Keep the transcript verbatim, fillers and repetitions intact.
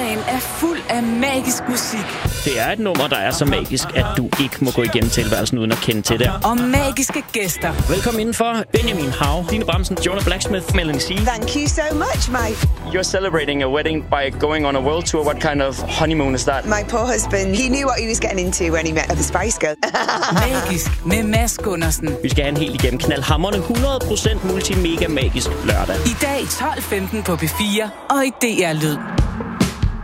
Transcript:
Lørdagen er fuld af magisk musik. Det er et nummer, der er så magisk, at du ikke må gå igennem tilværelsen uden at kende til det. Og magiske gæster. Velkommen indenfor. Benjamin Hav, Dine Bramsen, Jonah Blacksmith, Melanie C. Thank you so much, mate. You're celebrating a wedding by going on a world tour. What kind of honeymoon is that? My poor husband, he knew what he was getting into when he met the Spice Girl. Magisk med Mads Gundersen. Vi skal have en helt igennem knaldhamrende hundrede procent multimega magisk lørdag. I dag tolv femten på P fire og i D R Lyd.